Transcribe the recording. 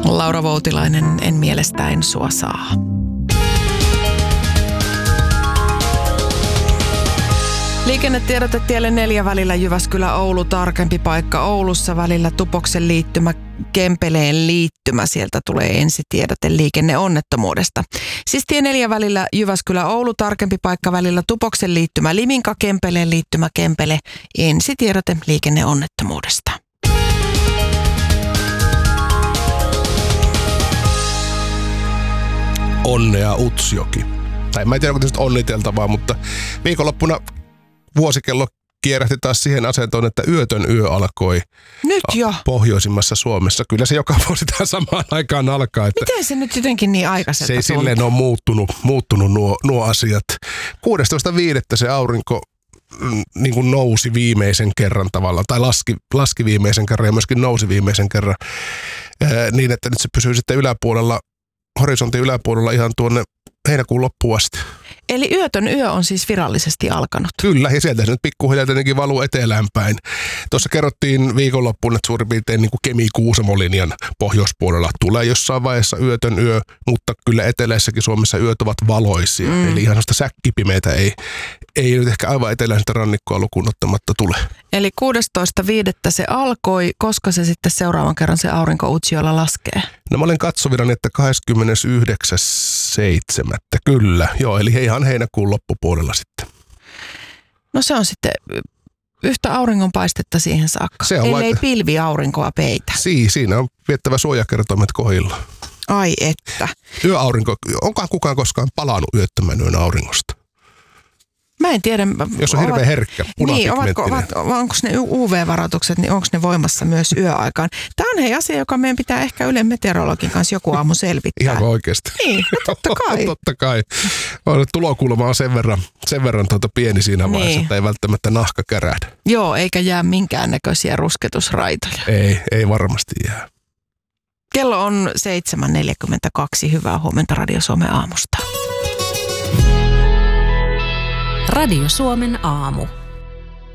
Laura Voutilainen, En mielestäin sua saa. Liikennetiedote tielle 4 välillä Jyväskylä-Oulu, tarkempi paikka Oulussa välillä Tupoksen liittymä, Kempeleen liittymä. Sieltä tulee ensitiedote liikenneonnettomuudesta. Siis tie 4 välillä Jyväskylä-Oulu, tarkempi paikka välillä Tupoksen liittymä Liminka, Kempeleen liittymä Kempele. Ensitiedote liikenneonnettomuudesta. Onnea Utsjoki. Tai mä en tiedä, onko tästä onniteltavaa, mutta viikonloppuna vuosikello kierähti taas siihen asentoon, että yötön yö alkoi nyt jo pohjoisimmassa Suomessa. Kyllä se joka vuosi tähän samaan aikaan alkaa. Että miten se nyt jotenkin niin aikaiselta se ei silleen ole muuttunut nuo asiat. 16.5. se aurinko niin kuin nousi viimeisen kerran tavallaan, tai laski viimeisen kerran ja myöskin nousi viimeisen kerran niin, että nyt se pysyy sitten yläpuolella, horisontin yläpuolella ihan tuonne heinäkuun loppuun asti. Eli yötön yö on siis virallisesti alkanut. Kyllä, ja sieltä se nyt pikkuhiljaa tietenkin valuu etelään päin. Tuossa kerrottiin viikonloppuun, että suurin piirtein niin kuin Kemi-Kuusamo-linjan pohjoispuolella tulee jossain vaiheessa yötön yö, mutta kyllä eteläisessäkin Suomessa yöt ovat valoisia. Eli ihan sellaista säkkipimeitä ei nyt ehkä aivan eteläistä rannikkoa lukuun ottamatta tule. Eli 16.5. se alkoi, koska se sitten seuraavan kerran se aurinko Utsjoella laskee? No mä olen katsovinani, että 29.7. Kyllä, joo, eli ihan heinäkuun loppupuolella sitten. No se on sitten yhtä auringonpaistetta siihen saakka, ellei pilvi aurinkoa peitä. Siinä on viettävä suojakertoimet kohdilla. Ai että. Yöaurinko, onkaan kukaan koskaan palannut yöttömän yön auringosta? Mä en tiedä. Jos on hirveän herkkä, punapigmenttinen. Onko ne UV-varoitukset, niin onko ne voimassa myös yöaikaan? Tämä on asia, joka meidän pitää ehkä Ylen meteorologin kanssa joku aamu selvittää. Ihan oikeasti. Niin, no totta kai. Totta kai. Tulokulma on sen verran pieni siinä vaiheessa, että ei välttämättä nahka kärähdä. Joo, eikä jää minkäännäköisiä rusketusraitoja. Ei varmasti jää. Kello on 7.42. Hyvää huomenta Radio Suomen aamusta. Radio Suomen aamu.